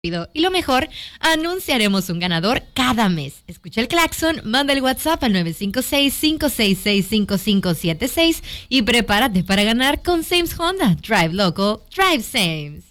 Y lo mejor, anunciaremos un ganador cada mes. Escucha el claxon, manda el WhatsApp al 956-566-5576 y prepárate para ganar con Sames Honda. Drive local, drive Sames.